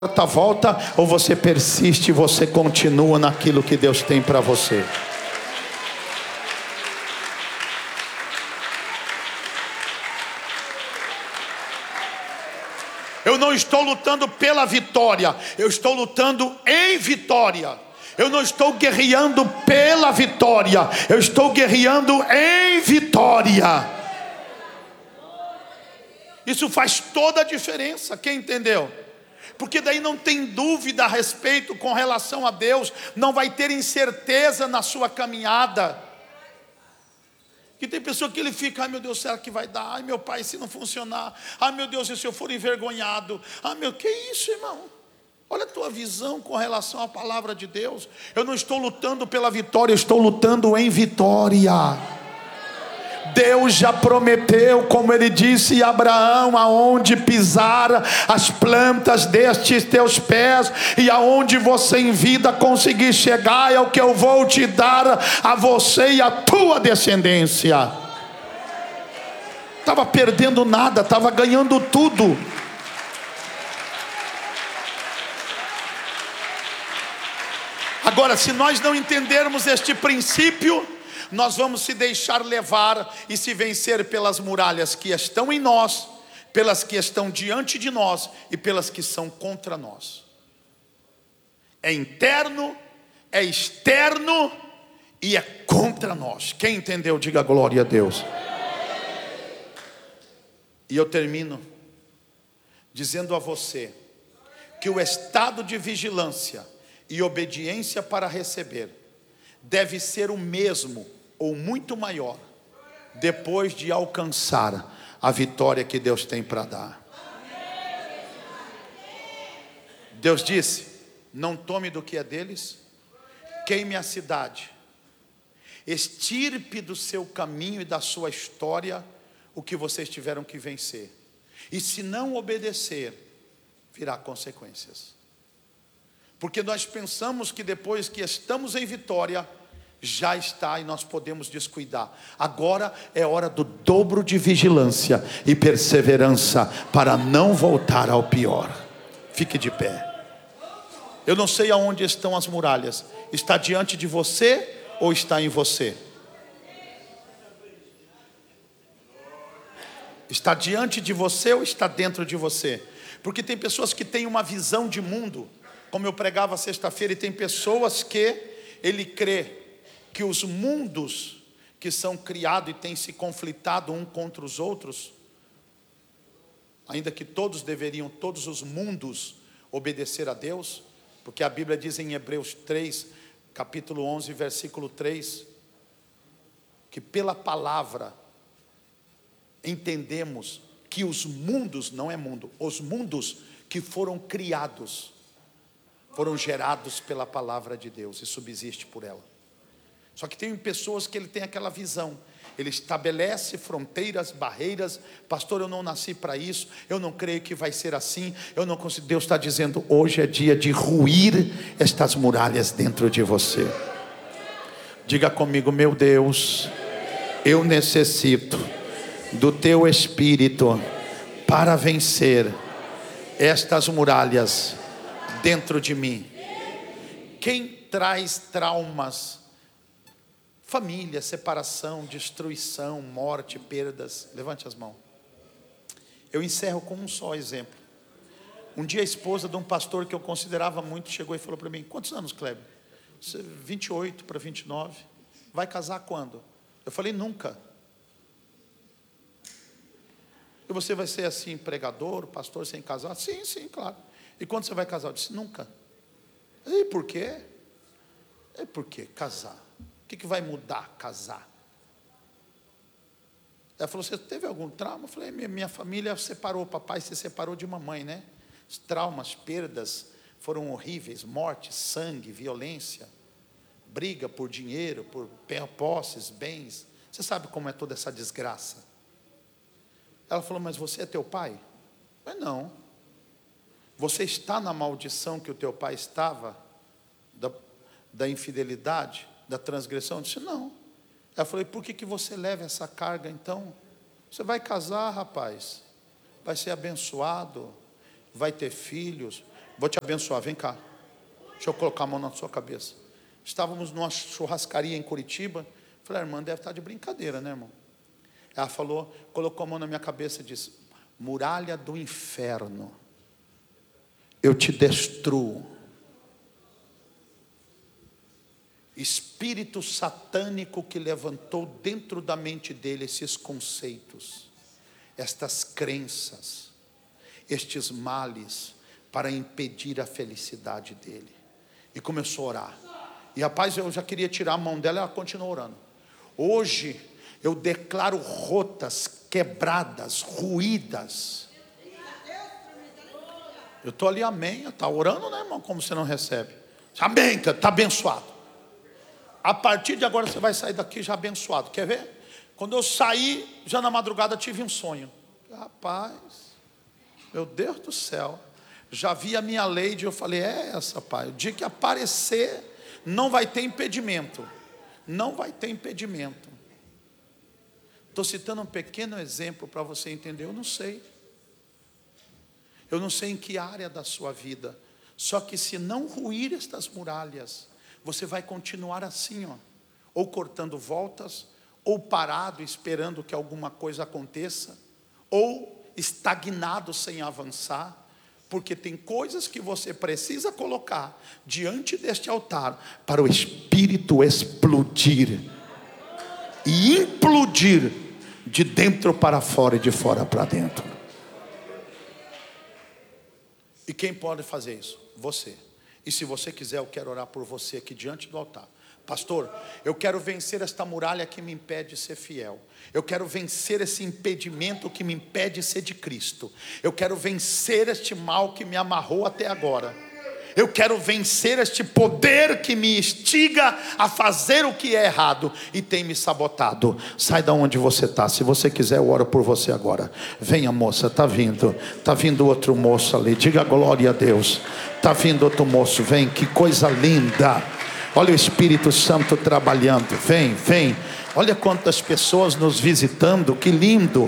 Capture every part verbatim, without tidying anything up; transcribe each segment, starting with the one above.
porta volta, ou você persiste e você continua naquilo que Deus tem para você? Eu não estou lutando pela vitória, eu estou lutando em vitória. Eu não estou guerreando pela vitória, eu estou guerreando em vitória. Isso faz toda a diferença, quem entendeu? Porque daí não tem dúvida a respeito com relação a Deus, não vai ter incerteza na sua caminhada. Que tem pessoa que ele fica, ai meu Deus, será que vai dar? Ai meu pai, se não funcionar. Ai meu Deus, e se eu for envergonhado? Ai meu, que isso, irmão? Olha a tua visão com relação à palavra de Deus. Eu não estou lutando pela vitória, eu estou lutando em vitória. Deus já prometeu, como ele disse a Abraão, aonde pisar as plantas destes teus pés, e aonde você em vida conseguir chegar, é o que eu vou te dar a você e a tua descendência. Estava perdendo nada, estava ganhando tudo. Agora, se nós não entendermos este princípio, nós vamos se deixar levar e se vencer pelas muralhas que estão em nós, pelas que estão diante de nós e pelas que são contra nós. É interno, é externo e é contra nós. Quem entendeu, diga glória a Deus. E eu termino dizendo a você que o estado de vigilância e obediência para receber deve ser o mesmo ou muito maior depois de alcançar a vitória que Deus tem para dar. Deus disse: não tome do que é deles, queime a cidade, extirpe do seu caminho e da sua história o que vocês tiveram que vencer, e se não obedecer, virá consequências. Porque nós pensamos que depois que estamos em vitória, já está e nós podemos descuidar. Agora é hora do dobro de vigilância e perseverança para não voltar ao pior. Fique de pé. Eu não sei aonde estão as muralhas. Está diante de você ou está em você? Está diante de você ou está dentro de você? Porque tem pessoas que têm uma visão de mundo, como eu pregava sexta-feira, e tem pessoas que ele crê que os mundos que são criados e têm se conflitado um contra os outros, ainda que todos deveriam, todos os mundos, obedecer a Deus, porque a Bíblia diz em Hebreus três, capítulo onze, versículo três, que pela palavra entendemos que os mundos, não é mundo, os mundos que foram criados, foram gerados pela palavra de Deus e subsiste por ela. Só que tem pessoas que ele tem aquela visão, ele estabelece fronteiras, barreiras. Pastor, eu não nasci para isso, eu não creio que vai ser assim, eu não consigo. Deus está dizendo: hoje é dia de ruir estas muralhas dentro de você. Diga comigo: meu Deus, eu necessito do teu Espírito para vencer estas muralhas dentro de mim. Quem traz traumas, família, separação, destruição, morte, perdas, levante as mãos. Eu encerro com um só exemplo. Um dia a esposa de um pastor que eu considerava muito chegou e falou para mim: quantos anos, Kleber? vinte e oito para vinte e nove. Vai casar quando? Eu falei: nunca. E você vai ser assim, pregador, pastor sem casar? Sim, sim, claro. E quando você vai casar? Eu disse: nunca. E por quê? É porque casar. O que, que vai mudar casar? Ela falou: você teve algum trauma? Eu falei: minha, minha família separou, papai se separou de mamãe, né? Os traumas, perdas foram horríveis, morte, sangue, violência, briga por dinheiro, por posses, bens. Você sabe como é toda essa desgraça? Ela falou: mas você é teu pai? Mas não. Você está na maldição que o teu pai estava, da, da infidelidade, da transgressão? Eu disse: não. Ela falou: e por que, que você leva essa carga então? Você vai casar, rapaz, vai ser abençoado, vai ter filhos, Vou te abençoar, vem cá. Deixa eu colocar a mão na sua cabeça. Estávamos numa churrascaria em Curitiba. Falei, a irmã deve estar de brincadeira, né, irmão? Ela falou, colocou a mão na minha cabeça e disse: muralha do inferno, eu te destruo. Espírito satânico que levantou dentro da mente dele esses conceitos, estas crenças, estes males, para impedir a felicidade dele. E começou a orar. E rapaz, eu já queria tirar a mão dela, ela continuou orando. Hoje eu declaro rotas, quebradas, ruídas. Eu estou ali, amém. Está orando, né, irmão? Como você não recebe? Amém, está abençoado. A partir de agora você vai sair daqui já abençoado. Quer ver? Quando eu saí, já na madrugada tive um sonho. Rapaz, meu Deus do céu. Já vi a minha lady, eu falei, é essa, pai. O dia que aparecer, não vai ter impedimento. Não vai ter impedimento. Estou citando um pequeno exemplo para você entender. Eu não sei. Eu não sei em que área da sua vida. Só que se não ruir estas muralhas, você vai continuar assim, ó, ou cortando voltas, ou parado esperando que alguma coisa aconteça, ou estagnado sem avançar, porque tem coisas que você precisa colocar diante deste altar para o Espírito explodir e implodir de dentro para fora e de fora para dentro. E quem pode fazer isso? Você. E se você quiser, eu quero orar por você aqui diante do altar. Pastor, eu quero vencer esta muralha que me impede de ser fiel. Eu quero vencer esse impedimento que me impede de ser de Cristo. Eu quero vencer este mal que me amarrou até agora. Eu quero vencer este poder que me instiga a fazer o que é errado e tem me sabotado. Sai da onde você está. Se você quiser, eu oro por você agora. Venha, moça, está vindo. Está vindo outro moço ali. Diga glória a Deus. Está vindo outro moço. Vem, que coisa linda. Olha o Espírito Santo trabalhando. Vem, vem. Olha quantas pessoas nos visitando. Que lindo.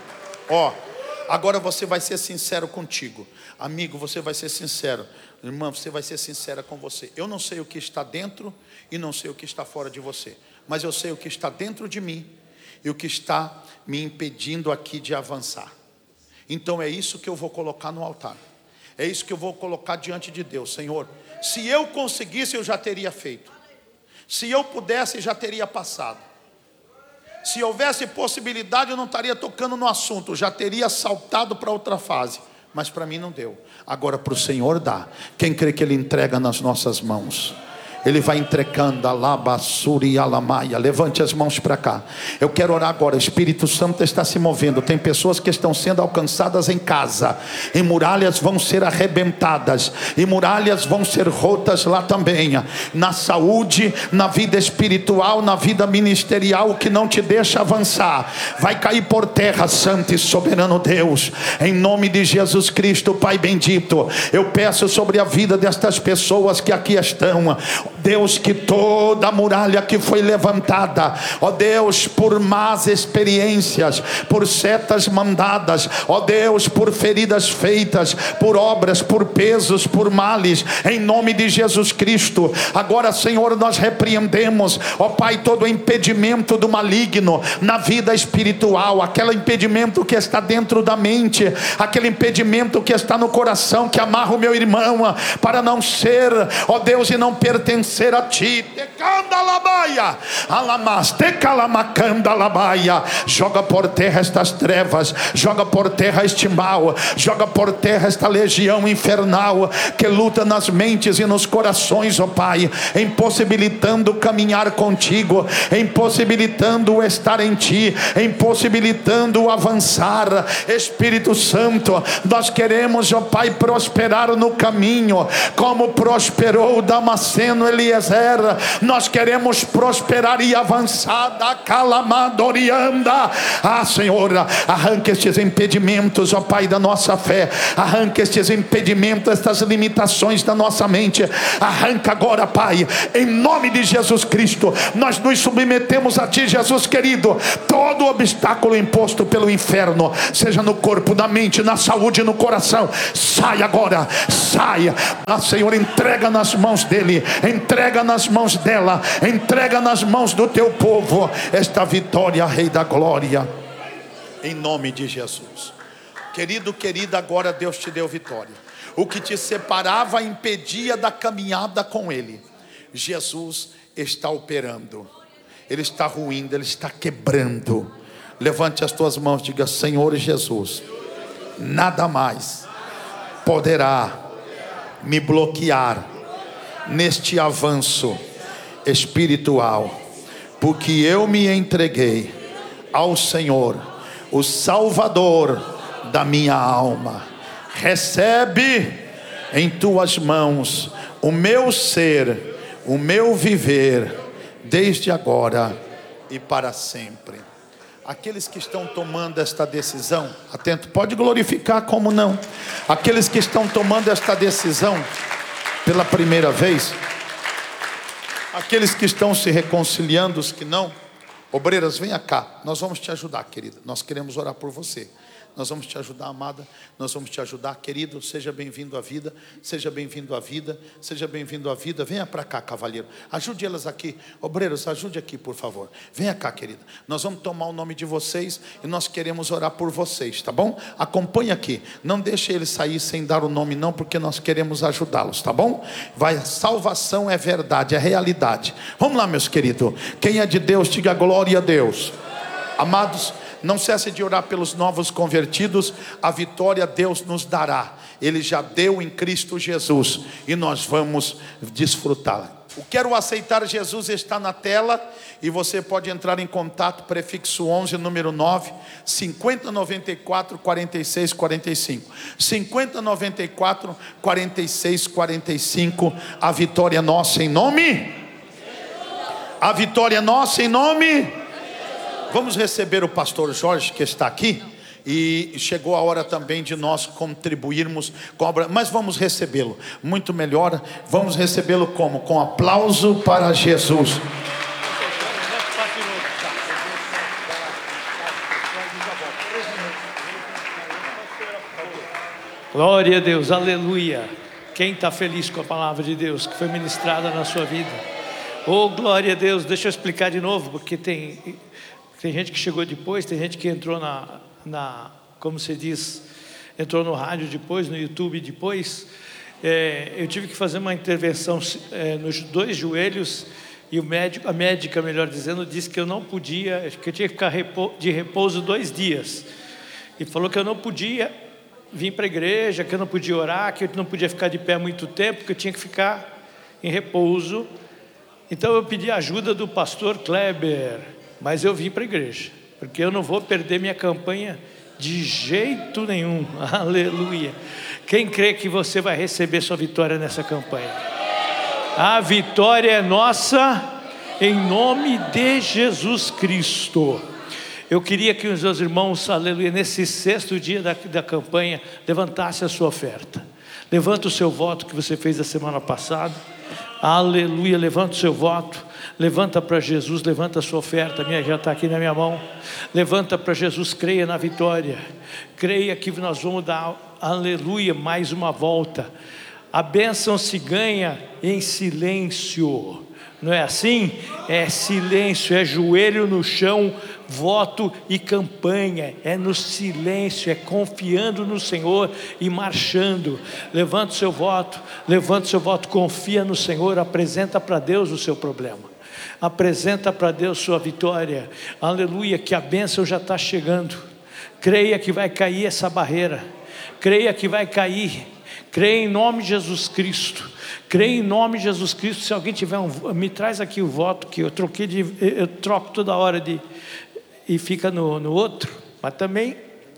Ó, agora você vai ser sincero contigo. Amigo, você vai ser sincero. Irmã, você vai ser sincera com você. Eu não sei o que está dentro e não sei o que está fora de você, mas eu sei o que está dentro de mim e o que está me impedindo aqui de avançar. Então é isso que eu vou colocar no altar. É isso que eu vou colocar diante de Deus. Senhor, se eu conseguisse, eu já teria feito. Se eu pudesse, já teria passado. Se houvesse possibilidade, eu não estaria tocando no assunto, já teria saltado para outra fase. Mas para mim não deu. Agora para o Senhor dá. Quem crê que Ele entrega nas nossas mãos? Ele vai entregando a labassuri e a lamaia. Levante as mãos para cá. Eu quero orar agora. O Espírito Santo está se movendo. Tem pessoas que estão sendo alcançadas em casa, e muralhas vão ser arrebentadas, e muralhas vão ser rotas lá também. Na saúde, na vida espiritual, na vida ministerial, o que não te deixa avançar vai cair por terra. Santo e soberano Deus, em nome de Jesus Cristo, Pai bendito, eu peço sobre a vida destas pessoas que aqui estão, Deus, que toda a muralha que foi levantada, ó Deus, por más experiências, por setas mandadas, ó Deus, por feridas feitas, por obras, por pesos, por males, em nome de Jesus Cristo, agora, Senhor, nós repreendemos, ó Pai, todo impedimento do maligno na vida espiritual, aquele impedimento que está dentro da mente, aquele impedimento que está no coração, que amarra o meu irmão para não ser, ó Deus, e não pertencer a ti. Joga por terra estas trevas, joga por terra este mal, joga por terra esta legião infernal que luta nas mentes e nos corações, ó Pai, impossibilitando caminhar contigo, impossibilitando estar em ti, impossibilitando avançar. Espírito Santo, nós queremos, ó Pai, prosperar no caminho, como prosperou Damasceno Eliabe. Eliezer, nós queremos prosperar e avançar. Da calamadorianda, ah Senhor, arranca estes impedimentos, ó Pai, da nossa fé, arranca estes impedimentos, estas limitações da nossa mente, arranca agora, Pai, em nome de Jesus Cristo. Nós nos submetemos a Ti, Jesus querido. Todo obstáculo imposto pelo inferno, seja no corpo, na mente, na saúde, no coração, sai agora, saia. Ah Senhor, entrega nas mãos dele, entrega nas mãos dela, entrega nas mãos do Teu povo esta vitória, Rei da glória, em nome de Jesus. Querido, querida, agora Deus te deu vitória. O que te separava impedia da caminhada com Ele. Jesus está operando, Ele está ruindo, Ele está quebrando. Levante as tuas mãos e diga: Senhor Jesus, nada mais poderá me bloquear neste avanço espiritual, porque eu me entreguei ao Senhor, o Salvador da minha alma. Recebe em tuas mãos o meu ser, o meu viver, desde agora e para sempre. Aqueles que estão tomando esta decisão, atento, pode glorificar como não. Aqueles que estão tomando esta decisão pela primeira vez, aqueles que estão se reconciliando, os que não, obreiras, venha cá, nós vamos te ajudar, querida. Nós queremos orar por você. Nós vamos te ajudar, amada. Nós vamos te ajudar, querido. Seja bem-vindo à vida. Seja bem-vindo à vida. Seja bem-vindo à vida. Venha para cá, cavalheiro. Ajude elas aqui. Obreiros, ajude aqui, por favor. Venha cá, querida. Nós vamos tomar o nome de vocês e nós queremos orar por vocês, tá bom? Acompanhe aqui. Não deixe eles sair sem dar o nome, não, porque nós queremos ajudá-los, tá bom? Vai, salvação é verdade, é realidade. Vamos lá, meus queridos. Quem é de Deus, diga glória a Deus. Amados, não cesse de orar pelos novos convertidos. A vitória Deus nos dará. Ele já deu em Cristo Jesus e nós vamos desfrutá-la. O Quero Aceitar Jesus está na tela e você pode entrar em contato, prefixo onze, número nove, cinquenta, noventa e quatro, quarenta e seis, quarenta e cinco. cinquenta, noventa e quatro, quarenta e seis, quarenta e cinco. A vitória é nossa em nome. A vitória é nossa em nome. Vamos receber o pastor Jorge, que está aqui, e chegou a hora também de nós contribuirmos com a obra, mas vamos recebê-lo muito melhor. Vamos recebê-lo como? Com aplauso para Jesus. Glória a Deus, aleluia. Quem está feliz com a palavra de Deus que foi ministrada na sua vida? Oh, glória a Deus. Deixa eu explicar de novo, porque tem... Tem gente que chegou depois, tem gente que entrou na, na como se diz, entrou no rádio depois, no YouTube depois. É, eu tive que fazer uma intervenção é, nos dois joelhos e o médico, a médica, melhor dizendo, disse que eu não podia, que eu tinha que ficar de repouso dois dias. E falou que eu não podia vir para a igreja, que eu não podia orar, que eu não podia ficar de pé muito tempo, que eu tinha que ficar em repouso. Então eu pedi a ajuda do pastor Kleber. Mas eu vim para a igreja, porque eu não vou perder minha campanha de jeito nenhum. Aleluia. Quem crê que você vai receber sua vitória nessa campanha? A vitória é nossa, em nome de Jesus Cristo. Eu queria que os meus irmãos, aleluia, nesse sexto dia da, da campanha, levantasse a sua oferta. Levanta o seu voto que você fez a semana passada. Aleluia, levanta o seu voto. Levanta para Jesus, levanta a sua oferta, minha já está aqui na minha mão. Levanta para Jesus, creia na vitória. Creia que nós vamos dar, aleluia, mais uma volta. A bênção se ganha em silêncio. Não é assim? É silêncio, é joelho no chão, voto e campanha. É no silêncio, é confiando no Senhor e marchando. Levanta o seu voto, levanta o seu voto, confia no Senhor, apresenta para Deus o seu problema. Apresenta para Deus sua vitória. Aleluia, que a bênção já está chegando. Creia que vai cair essa barreira. Creia que vai cair. Creia em nome de Jesus Cristo. Creia em nome de Jesus Cristo. Se alguém tiver um, me traz aqui o voto que eu troquei de, eu troco toda hora de e fica no, no outro. Mas também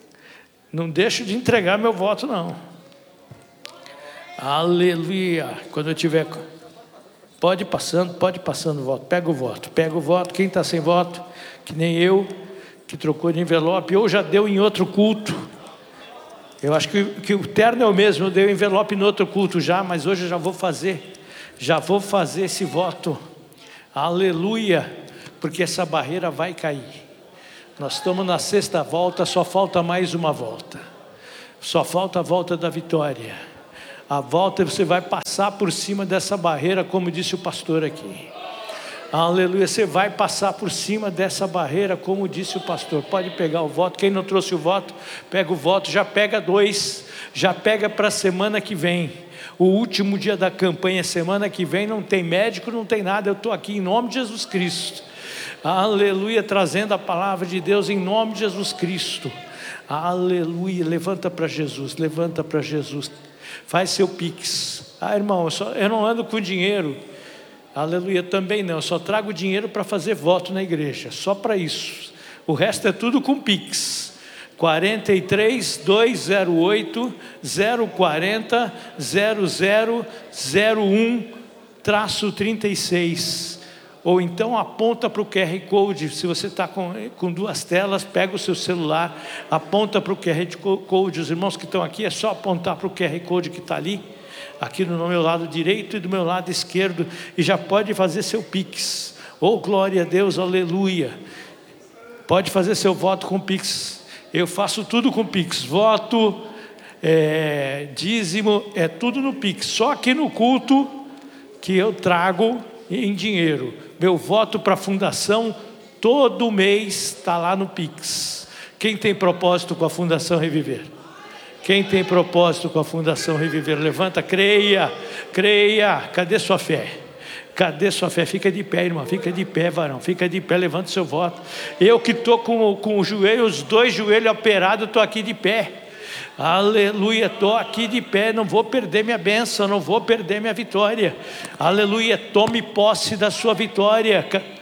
não deixo de entregar meu voto não. Aleluia. Quando eu tiver Pode ir passando, pode ir passando o voto. Pega o voto, pega o voto. Quem está sem voto, que nem eu, que trocou de envelope, ou já deu em outro culto. Eu acho que, que o terno é o mesmo, eu dei o envelope em outro culto já, mas hoje eu já vou fazer, já vou fazer esse voto. Aleluia, porque essa barreira vai cair. Nós estamos na sexta volta, só falta mais uma volta. Só falta a volta da vitória. A volta você vai passar por cima dessa barreira, como disse o pastor aqui. Aleluia, você vai passar por cima dessa barreira, como disse o pastor. Pode pegar o voto, quem não trouxe o voto, pega o voto, já pega dois, já pega para a semana que vem. O último dia da campanha, semana que vem, não tem médico, não tem nada, eu estou aqui em nome de Jesus Cristo. Aleluia, trazendo a palavra de Deus em nome de Jesus Cristo. Aleluia, levanta para Jesus, levanta para Jesus. Faz seu pix. Ah, irmão, eu, só, eu não ando com dinheiro. Aleluia, também não, eu só trago dinheiro para fazer voto na igreja, só para isso. O resto é tudo com pix. quarenta e três, duzentos e oito, zero quarenta, zero zero zero um, trinta e seis. Ou então aponta para o Q R Code. Se você está com, com duas telas, pega o seu celular, aponta para o Q R Code. Os irmãos que estão aqui, é só apontar para o Q R Code que está ali, aqui no meu lado direito e do meu lado esquerdo, e já pode fazer seu pix. Oh, glória a Deus, aleluia. Pode fazer seu voto com pix. Eu faço tudo com pix. Voto, é, dízimo, é tudo no pix. Só aqui no culto que eu trago em dinheiro. Meu voto para a fundação todo mês está lá no pix. Quem tem propósito com a Fundação Reviver? Quem tem propósito com a Fundação Reviver? Levanta, creia, creia. Cadê sua fé? Cadê sua fé? Fica de pé, irmão, fica de pé, varão, fica de pé, levanta seu voto. Eu que estou com, com o joelho, os dois joelhos operados, estou aqui de pé. Aleluia, estou aqui de pé, não vou perder minha bênção, não vou perder minha vitória. Aleluia, tome posse da sua vitória.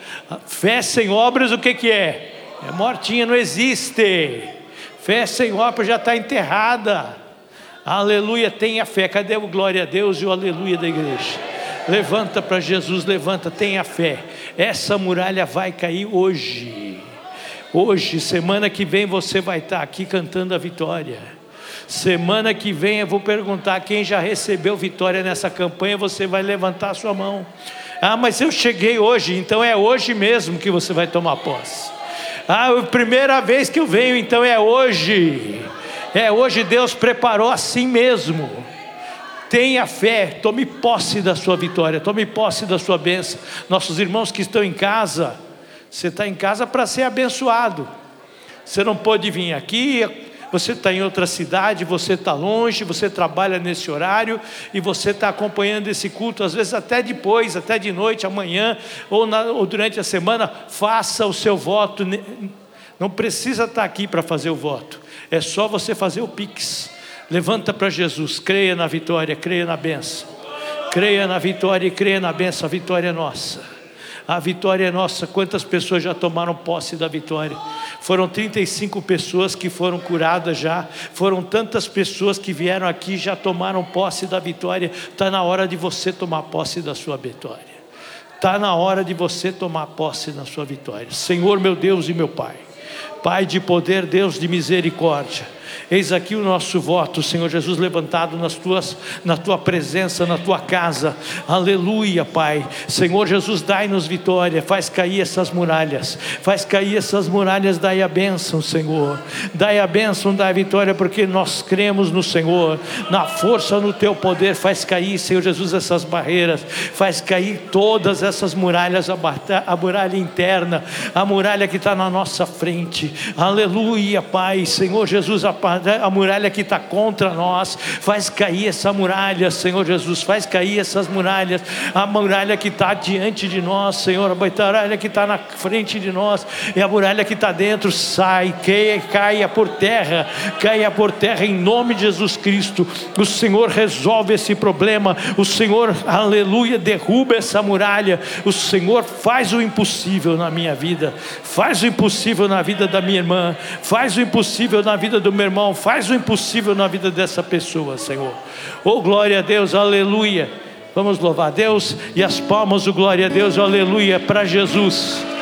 Fé sem obras, o que que é? É mortinha, não existe. Fé sem obras já está enterrada. Aleluia, tenha fé. Cadê o glória a Deus e o aleluia da igreja? Levanta para Jesus, levanta, tenha fé. Essa muralha vai cair hoje. Hoje, semana que vem você vai estar aqui cantando a vitória. Semana que vem eu vou perguntar quem já recebeu vitória nessa campanha, você vai levantar a sua mão. Ah, mas eu cheguei hoje, então é hoje mesmo que você vai tomar posse. Ah, a primeira vez que eu venho, então é hoje. É hoje, Deus preparou assim mesmo. Tenha fé, tome posse da sua vitória, tome posse da sua bênção. Nossos irmãos que estão em casa, você está em casa para ser abençoado. Você não pode vir aqui, você está em outra cidade, você está longe, você trabalha nesse horário e você está acompanhando esse culto, às vezes até depois, até de noite, amanhã ou, na, ou durante a semana. Faça o seu voto. Não precisa estar aqui para fazer o voto, é só você fazer o pix. Levanta para Jesus, creia na vitória, creia na bênção, creia na vitória e creia na bênção. A vitória é nossa. A vitória é nossa. Quantas pessoas já tomaram posse da vitória? Foram trinta e cinco pessoas que foram curadas já. Foram tantas pessoas que vieram aqui e já tomaram posse da vitória. Está na hora de você tomar posse da sua vitória. Está na hora de você tomar posse da sua vitória. Senhor meu Deus e meu Pai, Pai de poder, Deus de misericórdia, eis aqui o nosso voto, Senhor Jesus, levantado nas tuas, na tua presença, na tua casa. Aleluia, Pai. Senhor Jesus, dai-nos vitória, faz cair essas muralhas, faz cair essas muralhas, dai a bênção, Senhor, dai a bênção, dai a vitória, porque nós cremos no Senhor, na força, no teu poder. Faz cair, Senhor Jesus, essas barreiras, faz cair todas essas muralhas, a muralha interna, a muralha que está na nossa frente. Aleluia, Pai. Senhor Jesus, a a muralha que está contra nós, faz cair essa muralha, Senhor Jesus, faz cair essas muralhas, a muralha que está diante de nós, Senhor, a muralha que está na frente de nós, e a muralha que está dentro, sai, caia, caia por terra, caia por terra, em nome de Jesus Cristo. O Senhor resolve esse problema, o Senhor, aleluia, derruba essa muralha, o Senhor faz o impossível na minha vida, faz o impossível na vida da minha irmã, faz o impossível na vida do meu irmão, faz o impossível na vida dessa pessoa, Senhor. Oh, glória a Deus, aleluia. Vamos louvar a Deus, e as palmas, o glória a Deus, aleluia, para Jesus.